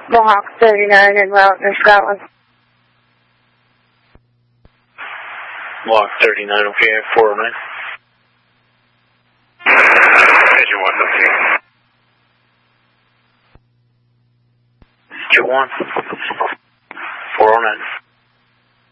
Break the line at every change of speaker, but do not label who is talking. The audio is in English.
Mohawk 39 in Loughton, Scotland.
Mohawk 39, okay, 409.
Engine 1, okay.
2-1. 409.